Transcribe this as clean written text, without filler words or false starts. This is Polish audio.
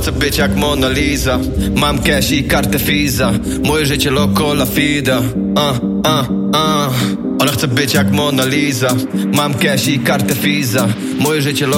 chce być jak Mona Lisa. Mam cash i kartę Visa. Moje życie loco la fida. Ona chce być jak Mona Lisa. Mam cash i kartę Visa. Moje życie